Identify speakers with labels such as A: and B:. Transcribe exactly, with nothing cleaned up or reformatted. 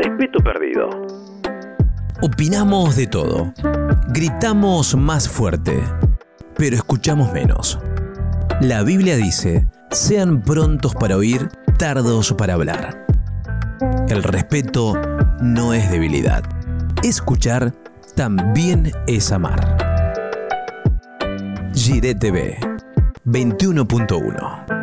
A: respeto perdido.
B: Opinamos de todo. Gritamos más fuerte, pero escuchamos menos. La Biblia dice, sean prontos para oír, tardos para hablar. El respeto no es debilidad. Escuchar también es amar. Jiré T V veintiuno punto uno